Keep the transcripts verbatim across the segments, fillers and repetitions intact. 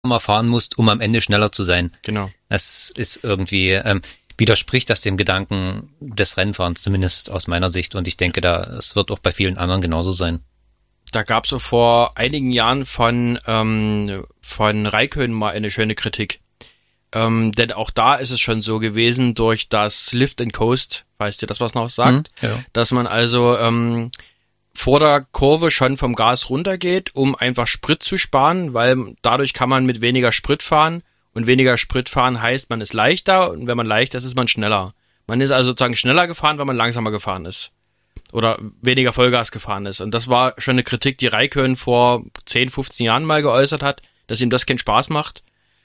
mal fahren musst, um am Ende schneller zu sein. Genau. Das ist irgendwie, ähm, widerspricht das dem Gedanken des Rennfahrens, zumindest aus meiner Sicht. Und ich denke, da es wird auch bei vielen anderen genauso sein. Da gab es so vor einigen Jahren von, ähm, von Räikkönen mal eine schöne Kritik. Ähm, denn auch da ist es schon so gewesen, durch das Lift and Coast, weißt du das, was noch sagt? Mhm, ja. Dass man also ähm, vor der Kurve schon vom Gas runtergeht, um einfach Sprit zu sparen, weil dadurch kann man mit weniger Sprit fahren und weniger Sprit fahren heißt, man ist leichter und wenn man leichter ist, ist man schneller. Man ist also sozusagen schneller gefahren, weil man langsamer gefahren ist. Oder weniger Vollgas gefahren ist. Und das war schon eine Kritik, die Räikkönen vor zehn, fünfzehn Jahren mal geäußert hat, dass ihm das keinen Spaß macht.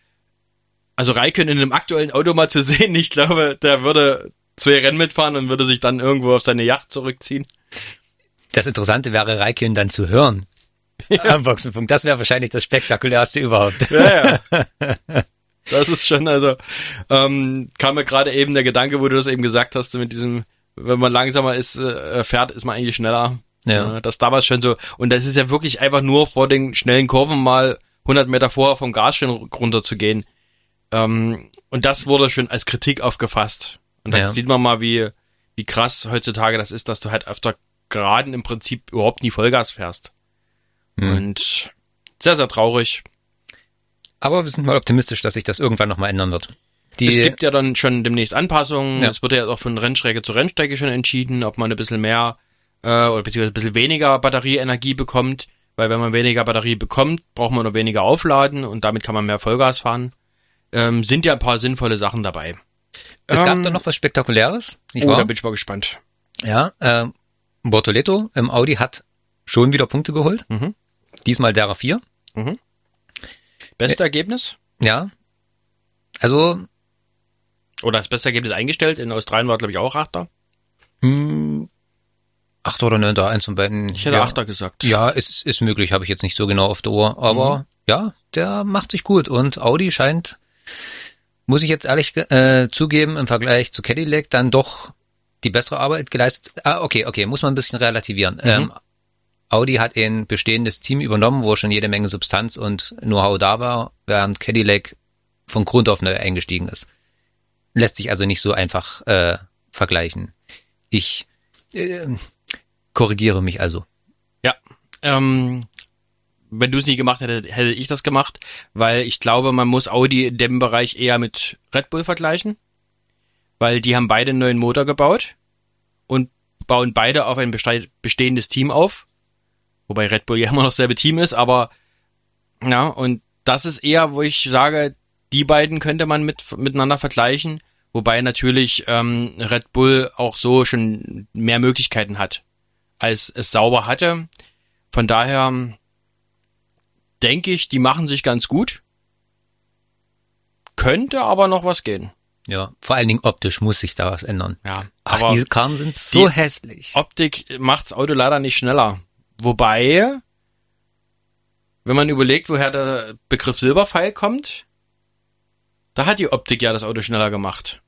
Also Räikkönen in einem aktuellen Auto mal zu sehen, ich glaube, der würde zwei Rennen mitfahren und würde sich dann irgendwo auf seine Yacht zurückziehen. Das Interessante wäre, Räikkönen dann zu hören ja. am Boxenfunk. Das wäre wahrscheinlich das Spektakulärste überhaupt. Ja, ja. Das ist schon, also ähm, kam mir gerade eben der Gedanke, wo du das eben gesagt hast, mit diesem, wenn man langsamer ist, äh, fährt, ist man eigentlich schneller. Ja. Äh, das damals schon so. Und das ist ja wirklich einfach nur vor den schnellen Kurven mal hundert Meter vorher vom Gas schon runter zu gehen. Ähm, und das wurde schon als Kritik aufgefasst. Und dann ja. sieht man mal, wie wie krass heutzutage das ist, dass du halt auf der Geraden im Prinzip überhaupt nie Vollgas fährst. Hm. Und sehr, sehr traurig. Aber wir sind mal optimistisch, dass sich das irgendwann nochmal ändern wird. Die es gibt ja dann schon demnächst Anpassungen. Ja. Es wird ja auch von Rennstrecke zu Rennstrecke schon entschieden, ob man ein bisschen mehr äh, oder beziehungsweise ein bisschen weniger Batterieenergie bekommt. Weil wenn man weniger Batterie bekommt, braucht man nur weniger aufladen und damit kann man mehr Vollgas fahren. Ähm, sind ja ein paar sinnvolle Sachen dabei. Es ähm, gab da noch was Spektakuläres, nicht oh, wahr? da bin ich mal gespannt. Ja, äh, Bortoleto im Audi hat schon wieder Punkte geholt. Mhm. Diesmal der R vier. Mhm. Beste äh, Ergebnis? Ja. Also Oder das beste Ergebnis eingestellt. In Australien war, glaube ich, auch Achter. Mh, Achter oder Neunter, eins von beiden. Ich hätte ja. Achter gesagt. Ja, ist, ist möglich, habe ich jetzt nicht so genau auf der Uhr. Aber mhm. ja, der macht sich gut. Und Audi scheint, muss ich jetzt ehrlich äh, zugeben, im Vergleich zu Cadillac dann doch die bessere Arbeit geleistet. Ah, okay, okay, muss man ein bisschen relativieren. Mhm. Ähm, Audi hat ein bestehendes Team übernommen, wo schon jede Menge Substanz und Know-how da war, während Cadillac von Grund auf neu eingestiegen ist. Lässt sich also nicht so einfach äh, vergleichen. Ich äh, korrigiere mich also. Ja, ähm, wenn du es nie gemacht hättest, hätte ich das gemacht, weil ich glaube, man muss Audi in dem Bereich eher mit Red Bull vergleichen, weil die haben beide einen neuen Motor gebaut und bauen beide auf ein bestehendes Team auf, wobei Red Bull ja immer noch dasselbe Team ist, aber ja, und das ist eher, wo ich sage, die beiden könnte man mit miteinander vergleichen, wobei natürlich ähm, Red Bull auch so schon mehr Möglichkeiten hat, als es sauber hatte. Von daher denke ich, die machen sich ganz gut. Könnte aber noch was gehen. Ja, vor allen Dingen optisch muss sich da was ändern. Ja, Ach, aber diese Karren sind so hässlich. Optik macht's Auto leider nicht schneller. Wobei, wenn man überlegt, woher der Begriff Silberpfeil kommt, da hat die Optik ja das Auto schneller gemacht.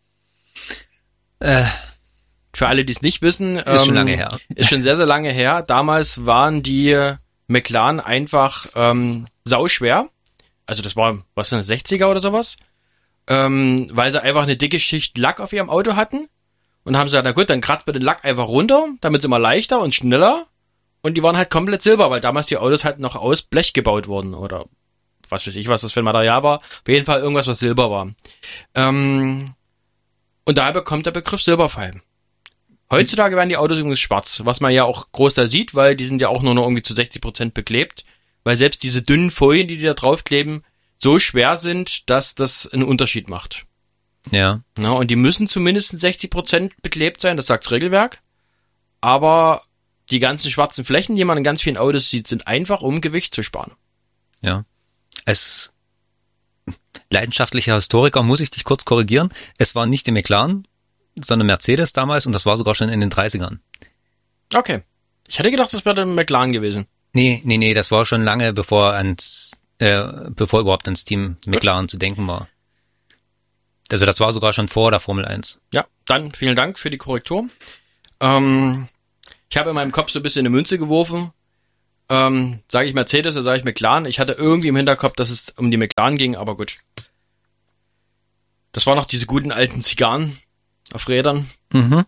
Äh, Für alle, die es nicht wissen, ist ähm, schon lange her. Ist schon sehr, sehr lange her. Damals waren die McLaren einfach ähm, sauschwer. Also das war, was sind das, sechziger oder sowas? Ähm, weil sie einfach eine dicke Schicht Lack auf ihrem Auto hatten. Und haben sie gesagt, na gut, dann kratzt wir den Lack einfach runter, damit es immer leichter und schneller. Und die waren halt komplett silber, weil damals die Autos halt noch aus Blech gebaut wurden. Oder was weiß ich, was das für ein Material war. Auf jeden Fall irgendwas, was Silber war. Ähm, und daher bekommt der Begriff Silberpfeil. Heutzutage werden die Autos übrigens schwarz, was man ja auch groß da sieht, weil die sind ja auch nur noch irgendwie zu sechzig Prozent beklebt. Weil selbst diese dünnen Folien, die die da draufkleben, so schwer sind, dass das einen Unterschied macht. Ja. Na, und die müssen zumindest sechzig Prozent beklebt sein, das sagt das Regelwerk. Aber die ganzen schwarzen Flächen, die man in ganz vielen Autos sieht, sind einfach, um Gewicht zu sparen. Ja. Als leidenschaftlicher Historiker muss ich dich kurz korrigieren. Es war nicht die McLaren, sondern Mercedes damals und das war sogar schon in den dreißigern. Okay. Ich hätte gedacht, das wäre der McLaren gewesen. Nee, nee, nee, das war schon lange, bevor ans, äh, bevor überhaupt ans Team McLaren Gut. zu denken war. Also das war sogar schon vor der Formel eins. Ja, dann vielen Dank für die Korrektur. Ähm, ich habe in meinem Kopf so ein bisschen eine Münze geworfen. Ähm, sage ich Mercedes oder sage ich McLaren? Ich hatte irgendwie im Hinterkopf, dass es um die McLaren ging, aber gut. Das waren noch diese guten alten Zigarren auf Rädern. Mhm.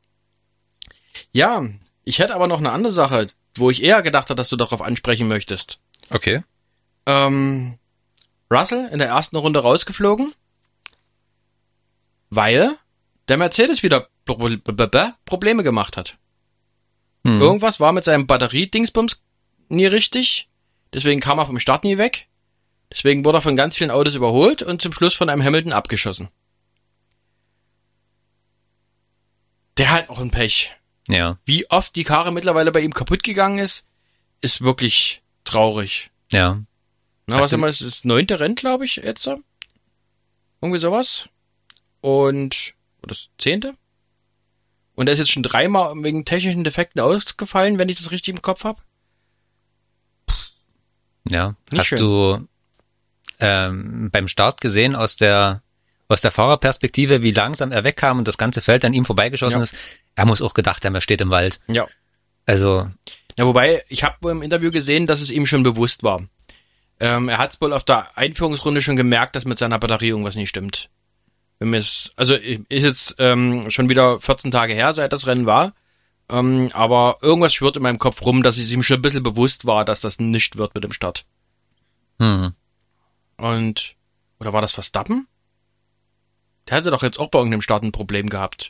Ja, ich hätte aber noch eine andere Sache, wo ich eher gedacht habe, dass du darauf ansprechen möchtest. Okay. Ähm, Russell in der ersten Runde rausgeflogen, weil der Mercedes wieder Probleme gemacht hat. Hm. Irgendwas war mit seinem Batteriedingsbums nie richtig, deswegen kam er vom Start nie weg, deswegen wurde er von ganz vielen Autos überholt und zum Schluss von einem Hamilton abgeschossen. Der hat auch ein Pech. Ja. Wie oft die Karre mittlerweile bei ihm kaputt gegangen ist, ist wirklich traurig. Ja. Na, was immer, es ist das neunte Rennen, glaube ich, jetzt. Irgendwie sowas. Und, oder das zehnte? Und er ist jetzt schon dreimal wegen technischen Defekten ausgefallen, wenn ich das richtig im Kopf habe. Ja. Nicht Hast schön. du ähm, beim Start gesehen aus der aus der Fahrerperspektive, wie langsam er wegkam und das ganze Feld an ihm vorbeigeschossen Ja. ist? Er muss auch gedacht haben, er steht im Wald. Ja. Also, Ja, wobei, ich habe wohl im Interview gesehen, dass es ihm schon bewusst war. Ähm, er hat es wohl auf der Einführungsrunde schon gemerkt, dass mit seiner Batterie irgendwas nicht stimmt. Wenn mir es, also ist jetzt ähm, schon wieder vierzehn Tage her, seit das Rennen war. Ähm, aber irgendwas schwirrt in meinem Kopf rum, dass es ihm schon ein bisschen bewusst war, dass das nicht wird mit dem Start. hm. Und, oder war das Verstappen? Der hatte doch jetzt auch bei irgendeinem Start ein Problem gehabt.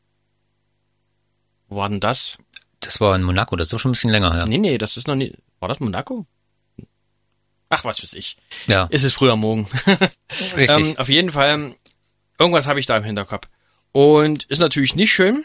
Wo war denn das? Das war in Monaco, das ist doch schon ein bisschen länger her. Nee, nee, das ist noch nie. War das Monaco? Ach, was weiß ich. Ja, Ist es früh am Morgen. richtig. ähm, auf jeden Fall, irgendwas habe ich da im Hinterkopf. Und ist natürlich nicht schön,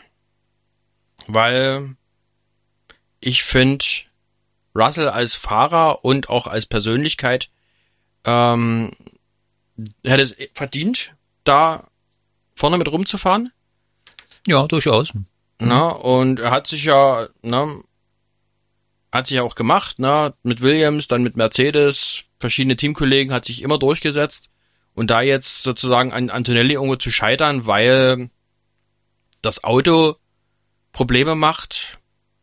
weil ich finde, Russell als Fahrer und auch als Persönlichkeit ähm, hätte es verdient, da vorne mit rumzufahren. Ja, durchaus. Na, und er hat sich ja, na, hat sich ja auch gemacht, na, mit Williams, dann mit Mercedes, verschiedene Teamkollegen, hat sich immer durchgesetzt. Und da jetzt sozusagen an Antonelli irgendwo zu scheitern, weil das Auto Probleme macht,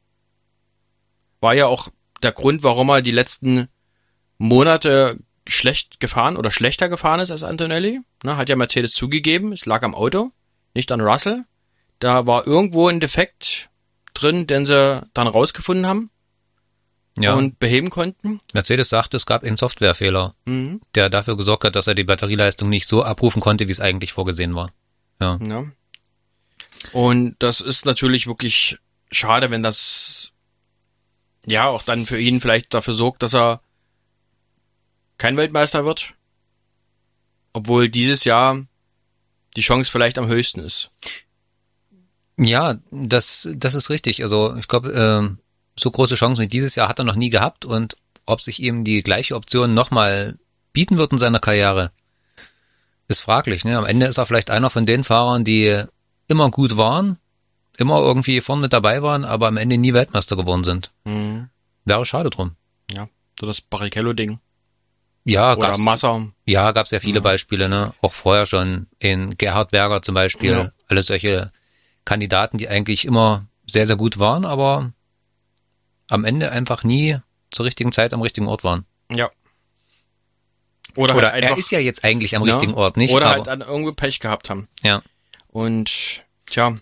war ja auch der Grund, warum er die letzten Monate schlecht gefahren oder schlechter gefahren ist als Antonelli. Na, hat ja Mercedes zugegeben, es lag am Auto, nicht an Russell. Da war irgendwo ein Defekt drin, den sie dann rausgefunden haben Ja, und beheben konnten. Mercedes sagte, es gab einen Softwarefehler, Mhm. der dafür gesorgt hat, dass er die Batterieleistung nicht so abrufen konnte, wie es eigentlich vorgesehen war. Ja. Ja. Und das ist natürlich wirklich schade, wenn das ja auch dann für ihn vielleicht dafür sorgt, dass er kein Weltmeister wird. Obwohl dieses Jahr die Chance vielleicht am höchsten ist. Ja, das, das ist richtig. Also ich glaube, äh, so große Chancen wie dieses Jahr hat er noch nie gehabt und ob sich ihm die gleiche Option nochmal bieten wird in seiner Karriere, ist fraglich. Ne? Am Ende ist er vielleicht einer von den Fahrern, die immer gut waren, immer irgendwie vorne mit dabei waren, aber am Ende nie Weltmeister geworden sind. Mhm. Wäre schade drum. Ja, so das Barrichello-Ding. Ja, Oder gab's, Massa. ja, gab's ja viele Ja. Beispiele, ne? Auch vorher schon in Gerhard Berger zum Beispiel. Ja. Alles solche Kandidaten, die eigentlich immer sehr, sehr gut waren, aber am Ende einfach nie zur richtigen Zeit am richtigen Ort waren. Ja. Oder, Oder halt er einfach, ist ja jetzt eigentlich am ja, richtigen Ort, nicht? Oder aber, halt an irgendwo Pech gehabt haben. ja. Und, tja.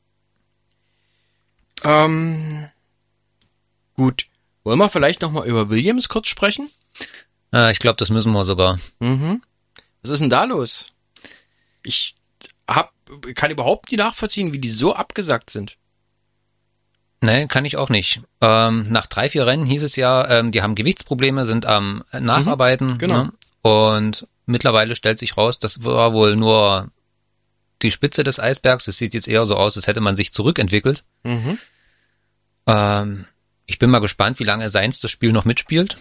Ähm, gut. Wollen wir vielleicht nochmal über Williams kurz sprechen? Äh, ich glaube, das müssen wir sogar. Mhm. Was ist denn da los? Ich hab, kann überhaupt nicht nachvollziehen, wie die so abgesagt sind. Nee, kann ich auch nicht. Ähm, nach drei, vier Rennen hieß es ja, ähm, die haben Gewichtsprobleme, sind am Nacharbeiten. genau. Ne? Und mittlerweile stellt sich raus, das war wohl nur die Spitze des Eisbergs. Es sieht jetzt eher so aus, als hätte man sich zurückentwickelt. Mhm. Ähm, ich bin mal gespannt, wie lange Sainz das Spiel noch mitspielt.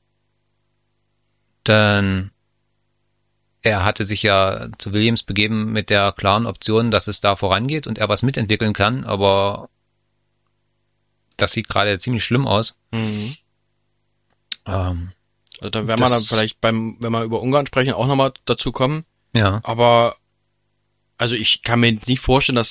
Denn er hatte sich ja zu Williams begeben mit der klaren Option, dass es da vorangeht und er was mitentwickeln kann, aber das sieht gerade ziemlich schlimm aus. Mhm. Ähm, Also da werden wir dann vielleicht beim, wenn wir über Ungarn sprechen, auch nochmal dazu kommen. ja, Aber, also ich kann mir nicht vorstellen, dass